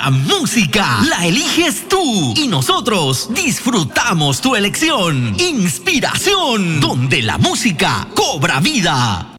La música la eliges tú y nosotros disfrutamos tu elección. Inspiración, donde la música cobra vida.